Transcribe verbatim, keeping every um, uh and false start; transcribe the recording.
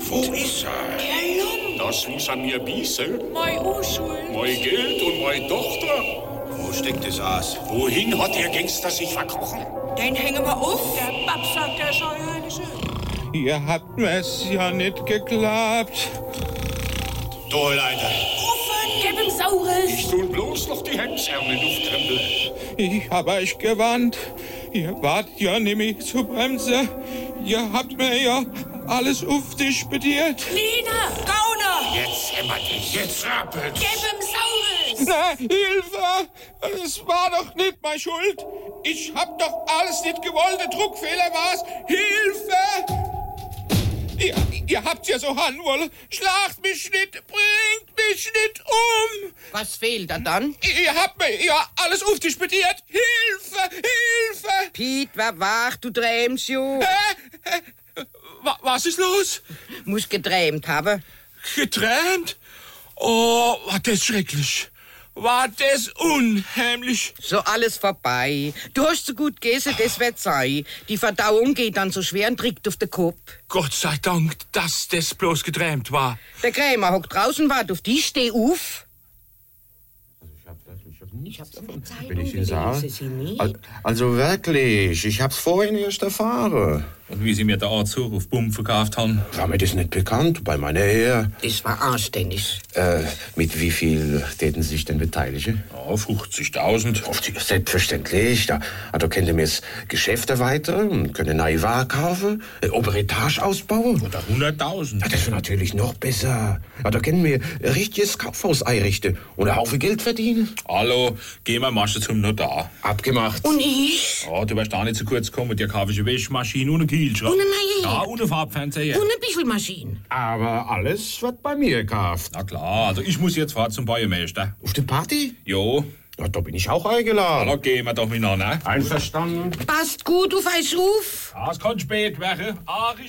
Wo ist er? Der Lump. Das muss an mir bießen. Mein Unschuld. Mein Geld und meine Tochter. Wo steckt das Aas? Wohin hat der Gangster sich verkrochen? Den hängen wir auf. Der Bab sagt, der sei eine Schön. Ihr habt mir's ja nicht geglaubt. Du, Leiter. Offen, gib ihm Saures. Ich tue bloß noch die Hemdsärmel aufkrempeln. Ich hab euch gewarnt. Ihr wart ja nämlich zu bremsen. Ihr habt mir ja alles aufdisputiert. Lina, Gauner. Jetzt hämmert dich. Jetzt rappelt. Gib ihm Saures. Na, Hilfe! Es war doch nicht meine Schuld. Ich hab doch alles nicht gewollt. Der Druckfehler war's. Hilfe! Ihr, ihr habt's ja so handeln wollen. Schlagt mich nicht, bringt mich nicht um. Was fehlt da dann? Ihr habt mir ja alles aufdisputiert. Hilfe, Hilfe! Piet, war wach, du träumst jo. Hä? Hä? Wa- Was ist los? Muss geträumt haben. Geträumt? Oh, war das schrecklich. War das unheimlich. So alles vorbei. Du hast so gut gegessen, das wird sein. Die Verdauung geht dann so schwer und trägt auf den Kopf. Gott sei Dank, dass das bloß geträumt war. Der Krämer hockt draußen, wart auf die, steh auf. Ich hab's davon. Wenn ich ihn sah. Sie nicht. Al- Also wirklich, ich hab's vorhin erst erfahren. Und wie Sie mir der Arztsuch auf Bumm verkauft haben? War mir das nicht bekannt bei meiner Ehe? Das war anständig. Äh, mit wie viel täten Sie sich denn beteiligen? Ja, fünfzigtausend. Selbstverständlich. Da, da könnt ihr mir das Geschäft erweitern, können neue Ware kaufen, eine obere Etage ausbauen. Oder hunderttausend. Ja, das wäre natürlich noch besser. Ja, da können wir ein richtiges Kaufhaus einrichten und einen Haufen Geld verdienen. Hallo, gehen wir Masche zum Notar. Abgemacht. Und ich? Ja, du wirst da nicht zu kurz kommen. Dir kaufe ich eine Wäschmaschine und einen Kielschrank. Und eine neue Ja, Herd. und einen Farbfernseher. Und eine Büffelmaschine. Aber alles wird bei mir gekauft. Na klar, also ich muss jetzt fahren zum Bäuermeister. Auf die Party? Jo, Ja, da bin ich auch eingeladen. da gehen wir doch miteinander. Einverstanden. Passt gut auf euch auf. Ja, es kann spät werden. Ach, ich